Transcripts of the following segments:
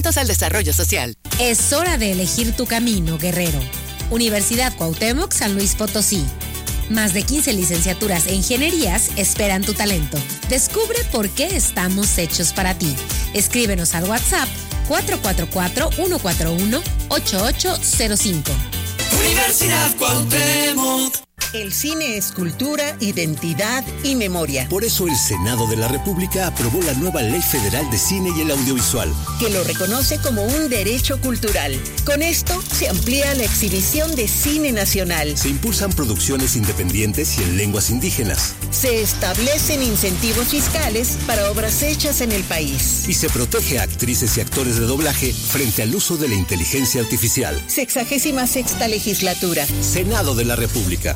atentos al desarrollo social. Es hora de elegir tu camino, guerrero. Universidad Cuauhtémoc, San Luis Potosí. Más de 15 licenciaturas e ingenierías esperan tu talento. Descubre por qué estamos hechos para ti. Escríbenos al WhatsApp 444-141-8805. Universidad Cuauhtémoc. El cine es cultura, identidad y memoria. Por eso el Senado de la República aprobó la nueva Ley Federal de Cine y el Audiovisual, que lo reconoce como un derecho cultural. Con esto se amplía la exhibición de cine nacional. Se impulsan producciones independientes y en lenguas indígenas. Se establecen incentivos fiscales para obras hechas en el país. Y se protege a actrices y actores de doblaje frente al uso de la inteligencia artificial. 66ª legislatura. Senado de la República.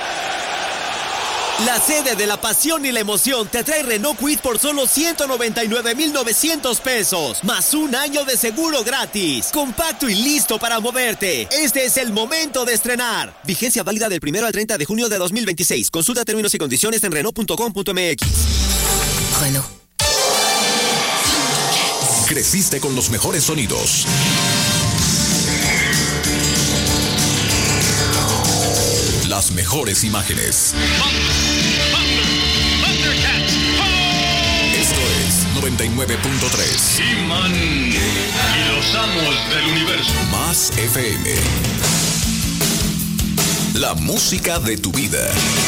La sede de la pasión y la emoción te trae Renault Kwid por solo 199,900 pesos, más un año de seguro gratis. Compacto y listo para moverte. Este es el momento de estrenar. Vigencia válida del 1 al 30 de junio de 2026. Consulta términos y condiciones en Renault.com.mx. Renault. Creciste con los mejores sonidos. Las mejores imágenes. Esto es 99.3. He-Man y los amos del universo. Más FM. La música de tu vida.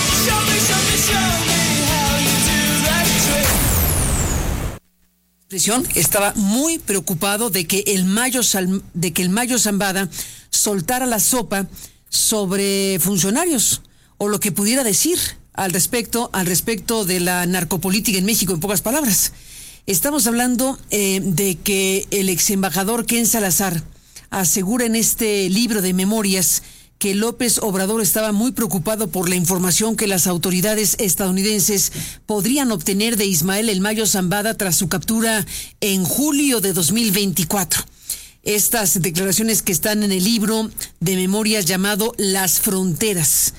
Estaba muy preocupado de que el Mayo Zambada soltara la sopa sobre funcionarios o lo que pudiera decir al respecto de la narcopolítica en México, en pocas palabras. Estamos hablando de que el ex embajador Ken Salazar asegura en este libro de memorias que López Obrador estaba muy preocupado por la información que las autoridades estadounidenses podrían obtener de Ismael El Mayo Zambada tras su captura en julio de 2024. Estas declaraciones que están en el libro de memorias llamado Las Fronteras,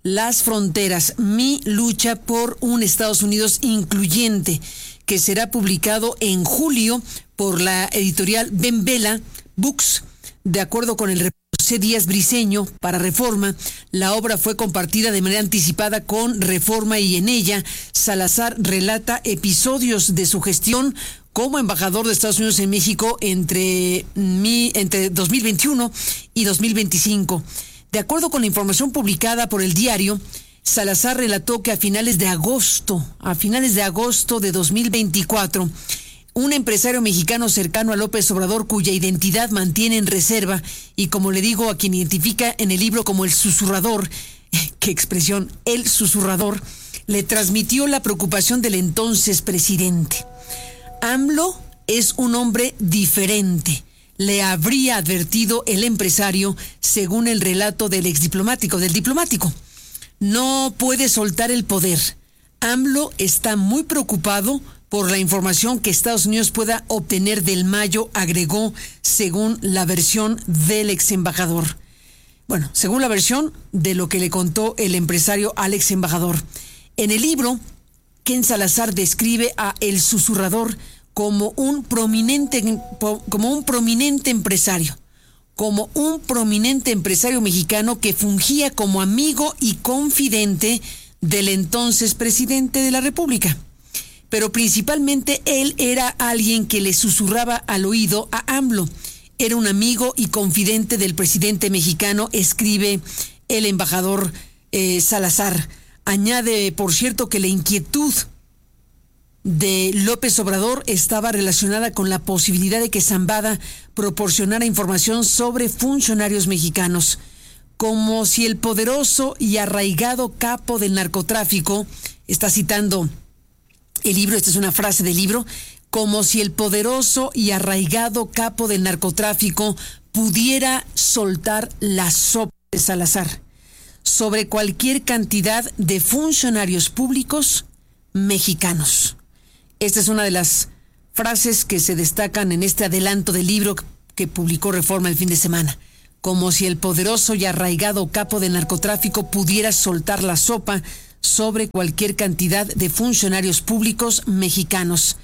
mi lucha por un Estados Unidos incluyente, que será publicado en julio por la editorial Ben Vela Books. De acuerdo con el José Díaz Briceño para Reforma, la obra fue compartida de manera anticipada con Reforma y en ella Salazar relata episodios de su gestión como embajador de Estados Unidos en México entre 2021 y 2025. De acuerdo con la información publicada por El Diario, Salazar relató que a finales de agosto de 2024, un empresario mexicano cercano a López Obrador, cuya identidad mantiene en reserva, y como le digo a quien identifica en el libro como el susurrador, qué expresión, el susurrador, le transmitió la preocupación del entonces presidente. AMLO es un hombre diferente, le habría advertido el empresario, según el relato del diplomático. No puede soltar el poder. AMLO está muy preocupado por la información que Estados Unidos pueda obtener del Mayo, agregó, según la versión del ex embajador. Bueno, según la versión de lo que le contó el empresario al ex embajador. En el libro, Ken Salazar describe a El Susurrador como un prominente empresario mexicano que fungía como amigo y confidente del entonces presidente de la República. Pero principalmente él era alguien que le susurraba al oído a AMLO. Era un amigo y confidente del presidente mexicano, escribe el embajador Salazar. Añade, por cierto, que la inquietud de López Obrador estaba relacionada con la posibilidad de que Zambada proporcionara información sobre funcionarios mexicanos, como si el poderoso y arraigado capo del narcotráfico, está citando el libro, esta es una frase del libro, como si el poderoso y arraigado capo del narcotráfico pudiera soltar la sopa de Salazar sobre cualquier cantidad de funcionarios públicos mexicanos. Esta es una de las frases que se destacan en este adelanto del libro que publicó Reforma el fin de semana. Como si el poderoso y arraigado capo del narcotráfico pudiera soltar la sopa sobre cualquier cantidad de funcionarios públicos mexicanos.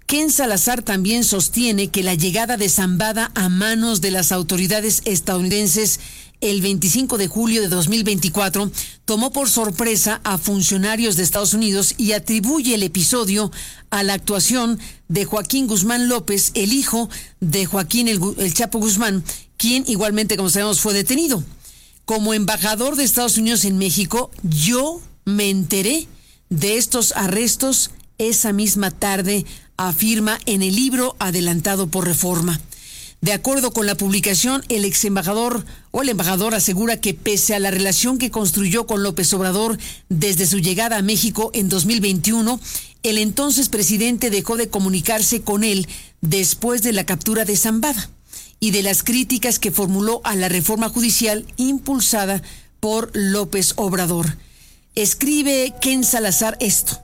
Ken Salazar también sostiene que la llegada de Zambada a manos de las autoridades estadounidenses el 25 de julio de 2024 tomó por sorpresa a funcionarios de Estados Unidos y atribuye el episodio a la actuación de Joaquín Guzmán López, el hijo de Joaquín el Chapo Guzmán, quien igualmente, como sabemos, fue detenido. Como embajador de Estados Unidos en México, yo me enteré de estos arrestos esa misma tarde, afirma en el libro adelantado por Reforma. De acuerdo con la publicación, el embajador asegura que pese a la relación que construyó con López Obrador desde su llegada a México en 2021, el entonces presidente dejó de comunicarse con él después de la captura de Zambada y de las críticas que formuló a la reforma judicial impulsada por López Obrador. Escribe Ken Salazar esto: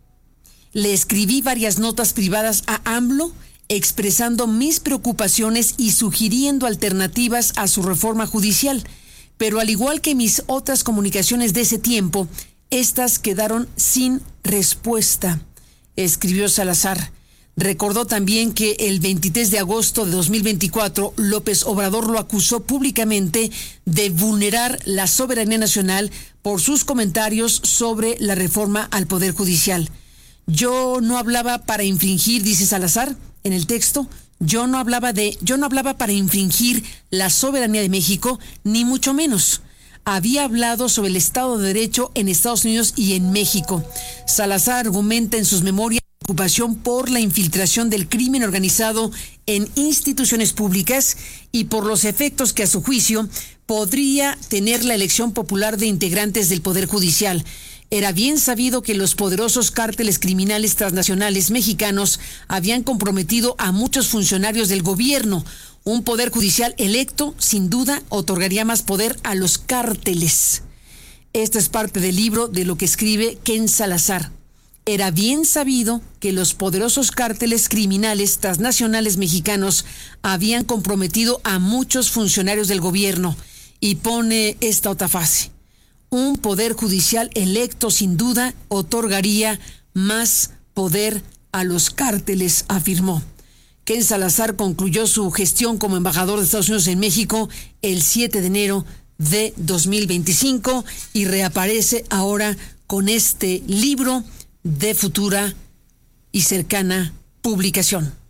le escribí varias notas privadas a AMLO expresando mis preocupaciones y sugiriendo alternativas a su reforma judicial, pero al igual que mis otras comunicaciones de ese tiempo, estas quedaron sin respuesta, escribió Salazar. Recordó también que el 23 de agosto de 2024, López Obrador lo acusó públicamente de vulnerar la soberanía nacional por sus comentarios sobre la reforma al Poder Judicial. Yo no hablaba para infringir, dice Salazar en el texto, yo no hablaba para infringir la soberanía de México, ni mucho menos. Había hablado sobre el Estado de Derecho en Estados Unidos y en México. Salazar argumenta en sus memorias preocupación por la infiltración del crimen organizado en instituciones públicas y por los efectos que a su juicio podría tener la elección popular de integrantes del Poder Judicial. Era bien sabido que los poderosos cárteles criminales transnacionales mexicanos habían comprometido a muchos funcionarios del gobierno. Un poder judicial electo, sin duda, otorgaría más poder a los cárteles. Esto es parte del libro de lo que escribe Ken Salazar. Era bien sabido que los poderosos cárteles criminales transnacionales mexicanos habían comprometido a muchos funcionarios del gobierno. Y pone esta otra frase: un poder judicial electo sin duda otorgaría más poder a los cárteles, afirmó. Ken Salazar concluyó su gestión como embajador de Estados Unidos en México el 7 de enero de 2025 y reaparece ahora con este libro de futura y cercana publicación.